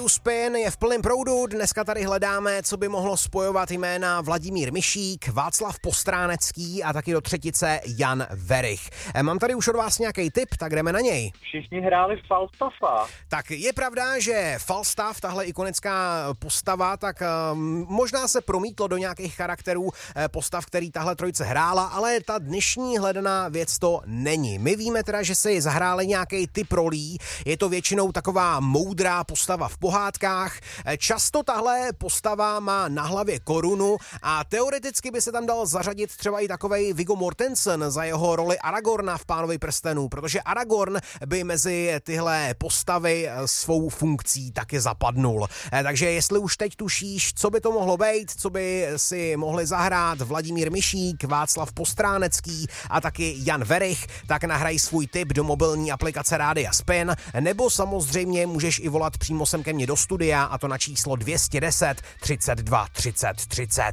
rádiu Spin je v plném proudu. Dneska tady hledáme, co by mohlo spojovat jména Vladimír Mišík, Václav Postránecký a taky do třetice Jan Werich. Mám tady už od vás nějaký tip, tak jdeme na něj. Všichni hráli Falstaffa. Tak je pravda, že Falstaff, tahle ikonická postava, tak možná se promítlo do nějakých charakterů postav, který tahle trojice hrála, ale ta dnešní hledaná věc to není. My víme teda, že si zahráli nějaký typ rolí, je to většinou taková moudrá postava v pohádkách. Často tahle postava má na hlavě korunu a teoreticky by se tam dal zařadit třeba i takovej Viggo Mortensen za jeho roli Aragorna v Pánovi prstenů, protože Aragorn by mezi tyhle postavy svou funkcí taky zapadnul. Takže jestli už teď tušíš, co by to mohlo být, co by si mohli zahrát Vladimír Mišík, Václav Postránecký a taky Jan Werich, tak nahraj svůj tip do mobilní aplikace Rádia Spin, nebo samozřejmě můžeš i volat přímo sem ke mně do studia, a to na číslo 210 32 30 30.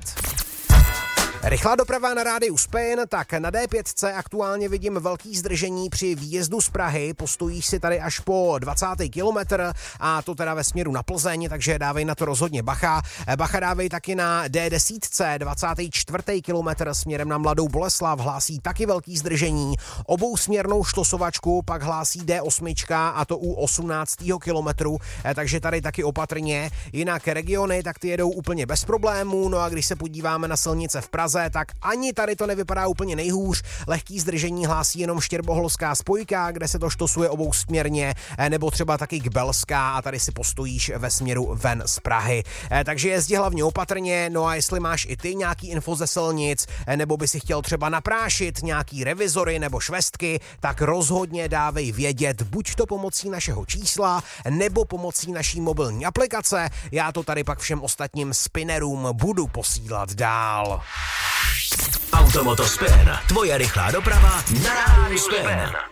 Rychlá doprava na rádiu Spin, tak na D5 aktuálně vidím velký zdržení při výjezdu z Prahy, postojíš si tady až po 20. kilometr a to teda ve směru na Plzeň, takže dávej na to rozhodně bacha. Bacha dávej taky na D10, 24. kilometr směrem na Mladou Boleslav, hlásí taky velký zdržení. Obousměrnou štosovačku pak hlásí D8 a to u 18. kilometru, takže tady taky opatrně. Jinak regiony, tak ty jedou úplně bez problémů, no a když se podíváme na silnice v Praze, tak ani tady to nevypadá úplně nejhůř. Lehký zdržení hlásí jenom Štěrboholská spojka, kde se to štosuje obousměrně, nebo třeba taky Kbelská a tady si postojíš ve směru ven z Prahy. Takže jezdi hlavně opatrně, no a jestli máš i ty nějaký info ze silnic, nebo by si chtěl třeba naprášit nějaký revizory nebo švestky, tak rozhodně dávej vědět, buď to pomocí našeho čísla, nebo pomocí naší mobilní aplikace. Já to tady pak všem ostatním spinnerům budu posílat dál. Automoto Spin, tvoje rychlá doprava na rádiu Spin.